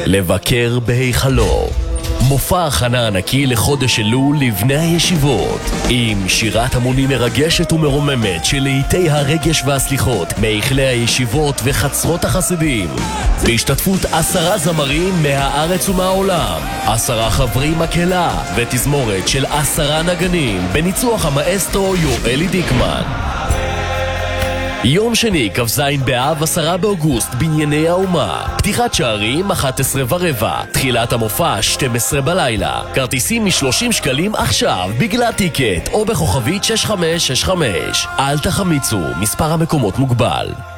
לבקר בהיכלו. מופע הכנה ענקי לחודש אלול לבני הישיבות, עם שירת המונים מרגשת ומרוממת של לעיתי הרגש והסליחות מהיכלי הישיבות וחצרות החסידים, בהשתתפות 10 זמרים מהארץ ומהעולם, 10 חברי מקהלה ותזמורת של 10 נגנים בניצוח המאסטרו יואלי דיקמן. יום שני, כ"ז באב, 10 באוגוסט, בנייני האומה. פתיחת שערים 11:15, תחילת המופע 12 בלילה. כרטיסים מ-30 שקלים עכשיו בגלל טיקט או בכוכבית 6565. אל תחמיצו, מספר המקומות מוגבל.